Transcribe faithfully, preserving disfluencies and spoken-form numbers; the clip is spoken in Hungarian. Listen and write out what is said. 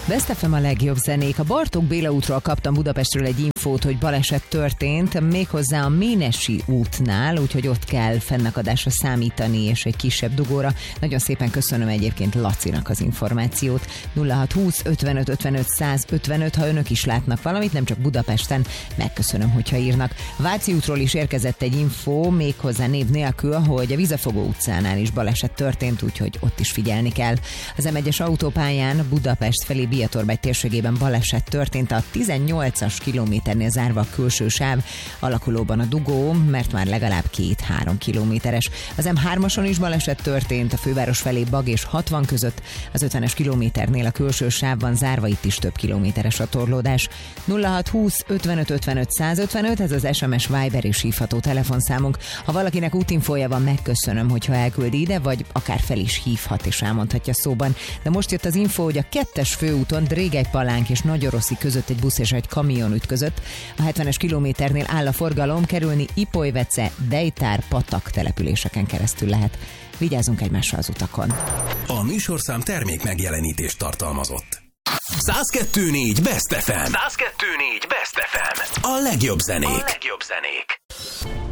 Best ef em a legjobb zenék. A Bartók Béla útról kaptam Budapestről egy infót, hogy baleset történt, méghozzá a Ménesi útnál, úgyhogy ott kell fennakadásra számítani, és egy kisebb dugóra. Nagyon szépen köszönöm egyébként Lacinak az információt. nulla hat húsz ötvenöt ötvenöt száz ötvenöt, ha önök is látnak valamit, nem csak Budapesten, megköszönöm, hogyha írnak. Váci útról is érkezett egy infó, méghozzá név nélkül, hogy a Vizefogó utcánál is baleset történt, úgyhogy ott is figyelni kell. Az em egyes autópályán Budapest felé Biatorbágy térségében baleset történt, a tizennyolcas kilométernél zárva a külső sáv, alakulóban a dugó, mert már legalább két-három kilométeres. Az em hármason is baleset történt, a főváros felé Bag és hatvan között, az ötvenes kilométernél a külső sávban zárva, itt is több kilométeres a torlódás. nulla hat húsz ötvenöt ötvenöt száz ötvenöt, ez az es em es, Viber és hívható telefonszámunk. Ha valakinek útinfója van, megköszönöm, hogyha elküldi ide, vagy akár fel is hívhat és elmondhatja szóban. De most jött az info, hogy a kettes főúton Drégelypalánk és Nagyoroszi között egy busz és egy kamion ütközött. A hetvenes kilométernél áll a forgalom, kerülni Ipolyvece, Dejtár, Patak településeken keresztül lehet. Vigyázzunk egymásra az utakon. A műsorszám termék megjelenítést tartalmazott. száz kettő négy Best ef em. száz kettő négy Best ef em. A legjobb zenék. A legjobb zenék.